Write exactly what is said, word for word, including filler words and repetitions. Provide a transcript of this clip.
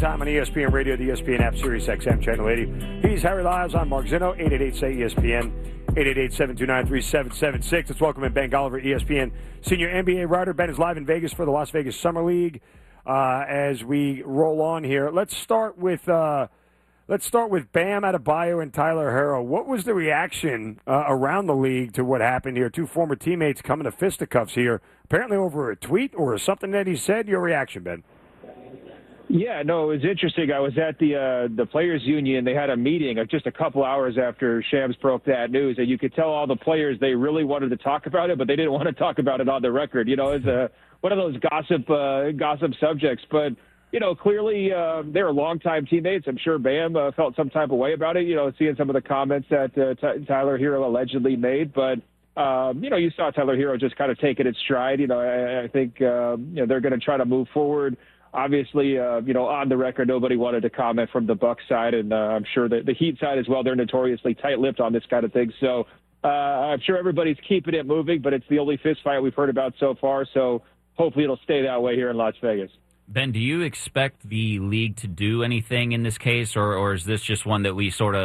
Time on E S P N Radio, the E S P N app, Sirius X M, Channel eighty. He's Harry Lyles. I'm Mark Zinno. eight eight eight, S A Y, E S P N. eight eight eight, seven two nine, three seven seven six. Let's welcome in Ben Golliver, E S P N senior N B A writer. Ben is live in Vegas for the Las Vegas Summer League. Uh, as we roll on here, let's start with uh, let's start with Bam Adebayo and Tyler Herro. What was the reaction uh, around the league to what happened here? Two former teammates coming to fisticuffs here, apparently over a tweet or something that he said. Your reaction, Ben? Yeah, no, it was interesting. I was at the uh, the Players Union. They had a meeting just a couple hours after Shams broke that news, and you could tell all the players they really wanted to talk about it, but they didn't want to talk about it on the record. You know, it's a, one of those gossip uh, gossip subjects. But, you know, clearly uh, they were longtime teammates. I'm sure Bam uh, felt some type of way about it, you know, seeing some of the comments that uh, T- Tyler Herro allegedly made. But, um, you know, you saw Tyler Herro just kind of take it in stride. You know, I, I think, uh, you know, they're going to try to move forward. Obviously, uh, you know, on the record, nobody wanted to comment from the Bucks side, and uh, I'm sure that the Heat side as well. They're notoriously tight-lipped on this kind of thing. So uh, I'm sure everybody's keeping it moving, but it's the only fist fight we've heard about so far. So hopefully it'll stay that way here in Las Vegas. Ben, do you expect the league to do anything in this case, or, or is this just one that we sort of